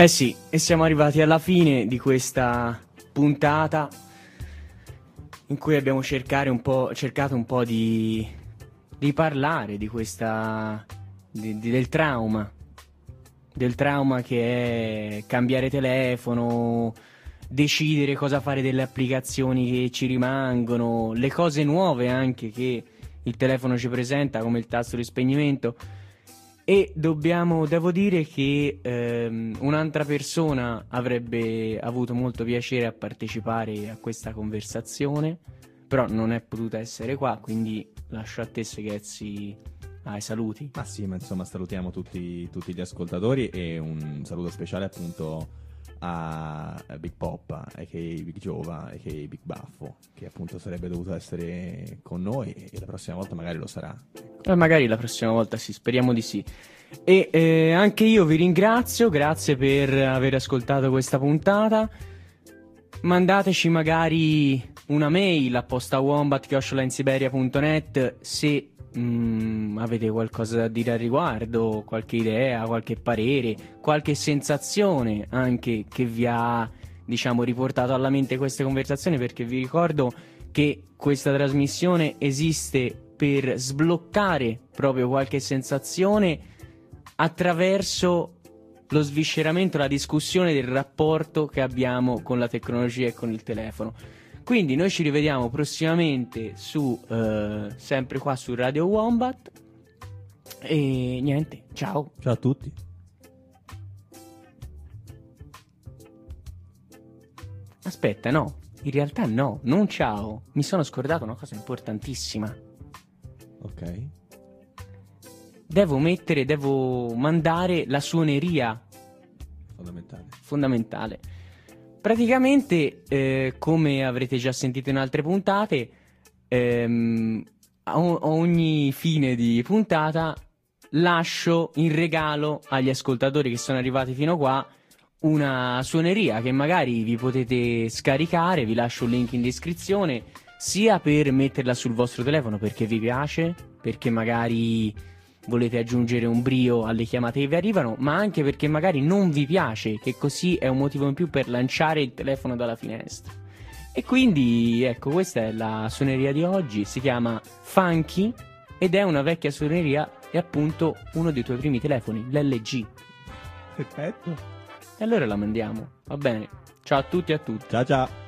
Eh sì, e siamo arrivati alla fine di questa puntata in cui abbiamo cercato un po' di parlare di questa del trauma che è cambiare telefono, decidere cosa fare delle applicazioni che ci rimangono, le cose nuove anche che il telefono ci presenta, come il tasto di spegnimento. E devo dire che un'altra persona avrebbe avuto molto piacere a partecipare a questa conversazione, però non è potuta essere qua, quindi lascio a te, Segezzi, ai saluti. Ma sì, ma insomma salutiamo tutti gli ascoltatori e un saluto speciale appunto a Big Poppa, a.k.a. Big Giova, a.k.a. Big Baffo, che appunto sarebbe dovuto essere con noi e la prossima volta magari lo sarà. Magari la prossima volta sì, speriamo di sì. E anche io vi ringrazio, grazie per aver ascoltato questa puntata. Mandateci magari una mail a postawombat@insiberia.net se avete qualcosa da dire al riguardo, qualche idea, qualche parere, qualche sensazione anche che vi ha, diciamo, riportato alla mente queste conversazioni, perché vi ricordo che questa trasmissione esiste per sbloccare proprio qualche sensazione attraverso lo svisceramento, la discussione del rapporto che abbiamo con la tecnologia e con il telefono. Quindi noi ci rivediamo prossimamente sempre qua su Radio Wombat e niente, ciao. Ciao a tutti. Aspetta, no, in realtà no, non ciao, mi sono scordato una cosa importantissima. Ok. Devo mandare la suoneria fondamentale. Praticamente, come avrete già sentito in altre puntate, a ogni fine di puntata lascio in regalo agli ascoltatori che sono arrivati fino qua una suoneria che magari vi potete scaricare. Vi lascio un link in descrizione, sia per metterla sul vostro telefono perché vi piace, perché magari volete aggiungere un brio alle chiamate che vi arrivano, ma anche perché magari non vi piace, che così è un motivo in più per lanciare il telefono dalla finestra. E quindi ecco, questa è la suoneria di oggi, si chiama Funky ed è una vecchia suoneria, è appunto uno dei tuoi primi telefoni, l'LG. Perfetto. E allora la mandiamo, va bene? Ciao a tutti e a tutti. Ciao ciao.